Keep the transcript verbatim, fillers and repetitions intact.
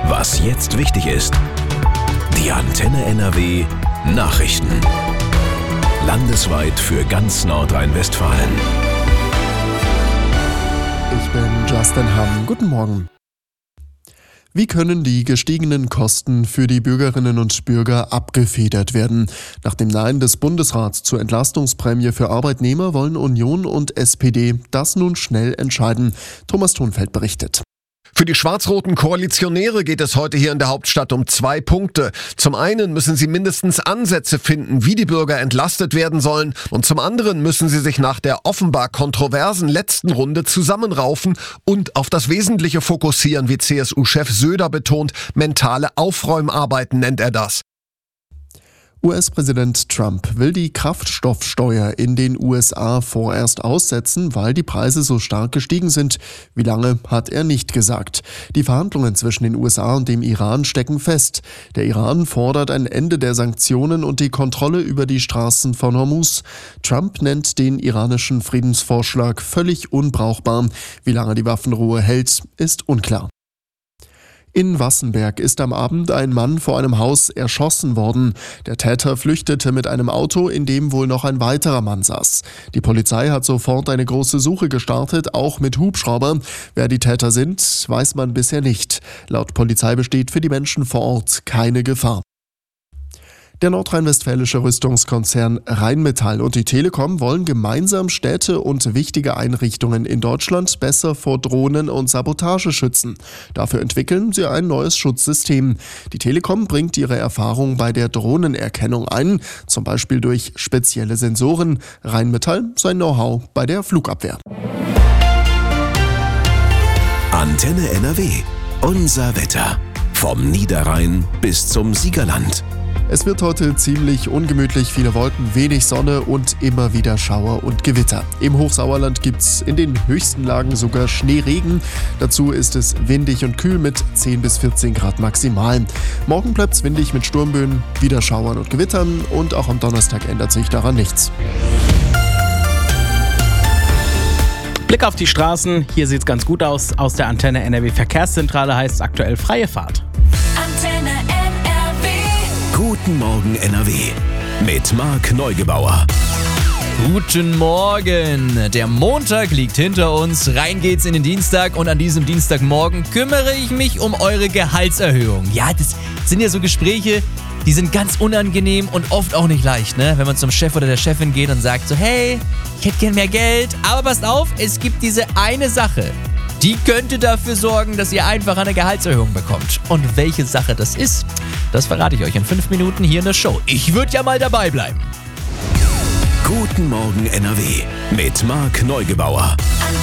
Was jetzt wichtig ist. Die Antenne N R W Nachrichten. Landesweit für ganz Nordrhein-Westfalen. Ich bin Justin Hamm. Guten Morgen. Wie können die gestiegenen Kosten für die Bürgerinnen und Bürger abgefedert werden? Nach dem Nein des Bundesrats zur Entlastungsprämie für Arbeitnehmer wollen Union und S P D das nun schnell entscheiden. Thomas Thunfeld berichtet. Für die schwarz-roten Koalitionäre geht es heute hier in der Hauptstadt um zwei Punkte. Zum einen müssen sie mindestens Ansätze finden, wie die Bürger entlastet werden sollen. Und zum anderen müssen sie sich nach der offenbar kontroversen letzten Runde zusammenraufen und auf das Wesentliche fokussieren, wie C S U-Chef Söder betont. Mentale Aufräumarbeiten nennt er das. U S-Präsident Trump will die Kraftstoffsteuer in den U S A vorerst aussetzen, weil die Preise so stark gestiegen sind. Wie lange, hat er nicht gesagt. Die Verhandlungen zwischen den U S A und dem Iran stecken fest. Der Iran fordert ein Ende der Sanktionen und die Kontrolle über die Straßen von Hormuz. Trump nennt den iranischen Friedensvorschlag völlig unbrauchbar. Wie lange die Waffenruhe hält, ist unklar. In Wassenberg ist am Abend ein Mann vor einem Haus erschossen worden. Der Täter flüchtete mit einem Auto, in dem wohl noch ein weiterer Mann saß. Die Polizei hat sofort eine große Suche gestartet, auch mit Hubschrauber. Wer die Täter sind, weiß man bisher nicht. Laut Polizei besteht für die Menschen vor Ort keine Gefahr. Der nordrhein-westfälische Rüstungskonzern Rheinmetall und die Telekom wollen gemeinsam Städte und wichtige Einrichtungen in Deutschland besser vor Drohnen und Sabotage schützen. Dafür entwickeln sie ein neues Schutzsystem. Die Telekom bringt ihre Erfahrung bei der Drohnenerkennung ein, zum Beispiel durch spezielle Sensoren. Rheinmetall sein Know-how bei der Flugabwehr. Antenne N R W. Unser Wetter. Vom Niederrhein bis zum Siegerland. Es wird heute ziemlich ungemütlich, viele Wolken, wenig Sonne und immer wieder Schauer und Gewitter. Im Hochsauerland gibt's in den höchsten Lagen sogar Schneeregen. Dazu ist es windig und kühl mit zehn bis vierzehn Grad maximal. Morgen bleibt's windig mit Sturmböen, wieder Schauern und Gewittern und auch am Donnerstag ändert sich daran nichts. Blick auf die Straßen, hier sieht's ganz gut aus. Aus der Antenne N R W Verkehrszentrale heißt es aktuell freie Fahrt. Antenne N R W. Guten Morgen N R W mit Marc Neugebauer. Guten Morgen! Der Montag liegt hinter uns, rein geht's in den Dienstag und an diesem Dienstagmorgen kümmere ich mich um eure Gehaltserhöhung. Ja, das sind ja so Gespräche, die sind ganz unangenehm und oft auch nicht leicht, ne? Wenn man zum Chef oder der Chefin geht und sagt so, hey, ich hätte gern mehr Geld, aber passt auf, es gibt diese eine Sache. Die könnte dafür sorgen, dass ihr einfach eine Gehaltserhöhung bekommt. Und welche Sache das ist, das verrate ich euch in fünf Minuten hier in der Show. Ich würde ja mal dabei bleiben. Guten Morgen N R W mit Marc Neugebauer.